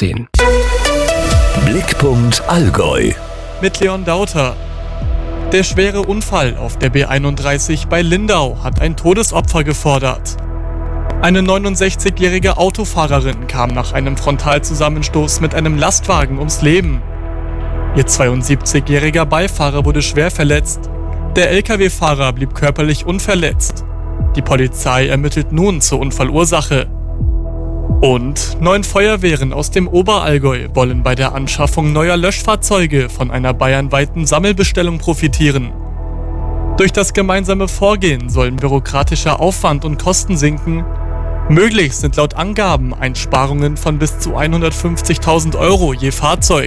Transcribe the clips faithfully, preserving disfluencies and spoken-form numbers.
zehn. Blickpunkt Allgäu. Mit Leon Dauter. Der schwere Unfall auf der B einunddreißig bei Lindau hat ein Todesopfer gefordert. Eine neunundsechzigjährige Autofahrerin kam nach einem Frontalzusammenstoß mit einem Lastwagen ums Leben. Ihr zweiundsiebzigjähriger Beifahrer wurde schwer verletzt. Der L K W-Fahrer blieb körperlich unverletzt. Die Polizei ermittelt nun zur Unfallursache. Und neun Feuerwehren aus dem Oberallgäu wollen bei der Anschaffung neuer Löschfahrzeuge von einer bayernweiten Sammelbestellung profitieren. Durch das gemeinsame Vorgehen sollen bürokratischer Aufwand und Kosten sinken. Möglich sind laut Angaben Einsparungen von bis zu hundertfünfzigtausend Euro je Fahrzeug.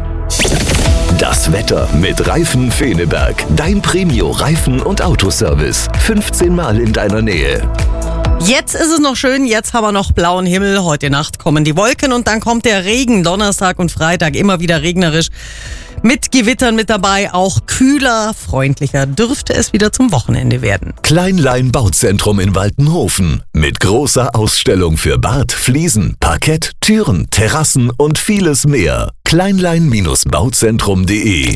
Das Wetter mit Reifen Feneberg. Dein Premio-Reifen- und Autoservice. fünfzehn Mal in deiner Nähe. Jetzt ist es noch schön, jetzt haben wir noch blauen Himmel. Heute Nacht kommen die Wolken und dann kommt der Regen. Donnerstag und Freitag immer wieder regnerisch. Mit Gewittern mit dabei, auch kühler, freundlicher dürfte es wieder zum Wochenende werden. Kleinlein Bauzentrum in Waltenhofen. Mit großer Ausstellung für Bad, Fliesen, Parkett, Türen, Terrassen und vieles mehr. kleinlein Bauzentrum punkt de.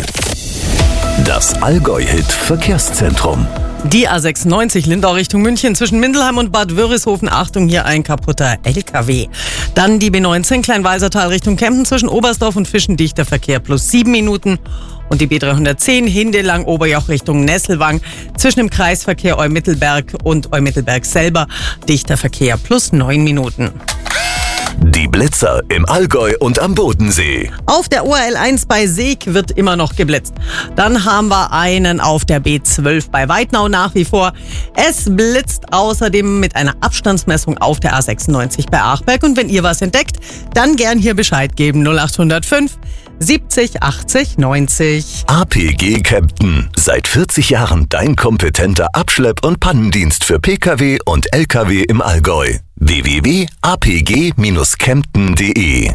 Das Allgäu-Hit Verkehrszentrum. Die A sechsundneunzig Lindau Richtung München zwischen Mindelheim und Bad Wörishofen. Achtung, hier ein kaputter L K W. Dann die B neunzehn Kleinwalsertal Richtung Kempten zwischen Oberstdorf und Fischen. Dichter Verkehr plus sieben Minuten. Und die B dreihundertzehn Hindelang Oberjoch Richtung Nesselwang zwischen dem Kreisverkehr Eumittelberg und Eumittelberg selber. Dichter Verkehr plus neun Minuten. Die Blitzer im Allgäu und am Bodensee. Auf der O R L eins bei Seeg wird immer noch geblitzt. Dann haben wir einen auf der B zwölf bei Weidnau nach wie vor. Es blitzt außerdem mit einer Abstandsmessung auf der A sechsundneunzig bei Achberg. Und wenn ihr was entdeckt, dann gern hier Bescheid geben. null acht null fünf siebzig achtzig neunzig. A P G Kempten. Seit vierzig Jahren dein kompetenter Abschlepp- und Pannendienst für P K W und L K W im Allgäu. w w w punkt a p g kempten punkt de.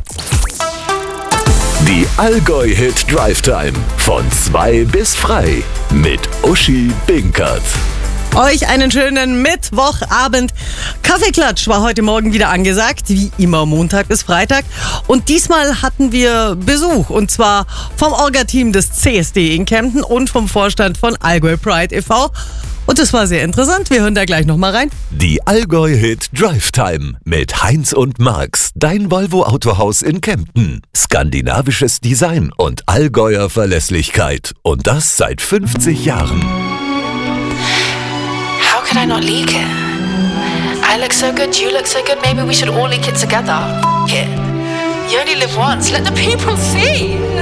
Die Allgäu-Hit Drive Time. Von zwei bis frei. Mit Uschi Binkert. Euch einen schönen Mittwochabend. Kaffeeklatsch war heute Morgen wieder angesagt, wie immer Montag bis Freitag. Und diesmal hatten wir Besuch, und zwar vom Orga-Team des C S D in Kempten und vom Vorstand von Allgäu Pride e V Und das war sehr interessant. Wir hören da gleich nochmal rein. Die Allgäu-Hit Drive Time mit Heinz und Marx. Dein Volvo-Autohaus in Kempten. Skandinavisches Design und Allgäuer Verlässlichkeit. Und das seit fünfzig Jahren. How could I not leak it? I look so good, you look so good, maybe we should all leak it together. F*** it. You only live once, let the people see.